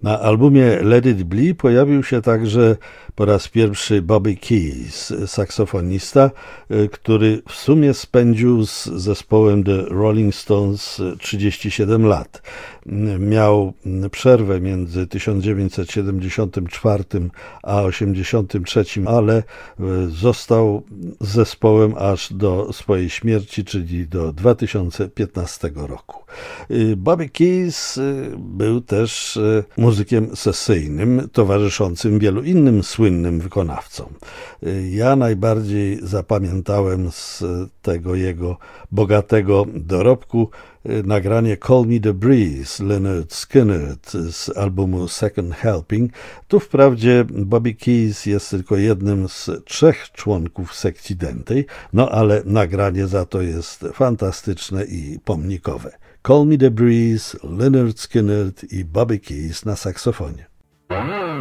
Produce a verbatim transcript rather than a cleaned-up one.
Na albumie Let It Be pojawił się także po raz pierwszy Bobby Keys, saksofonista, który w sumie spędził z zespołem The Rolling Stones trzydzieści siedem lat. Miał przerwę między tysiąc dziewięćset siedemdziesiątym czwartym a osiemdziesiątym trzecim, ale został z zespołem aż do swojej śmierci, czyli do dwa tysiące piętnastego roku. Bobby Keys był też muzykiem sesyjnym, towarzyszącym wielu innym słynnym wykonawcom. Ja najbardziej zapamiętałem z tego jego bogatego dorobku nagranie Call Me The Breeze Lynyrd Skynyrd z albumu Second Helping. Tu wprawdzie Bobby Keys jest tylko jednym z trzech członków sekcji dętej, no ale nagranie za to jest fantastyczne i pomnikowe. Call Me The Breeze, Lynyrd Skynyrd i Bobby Keys na saksofonie.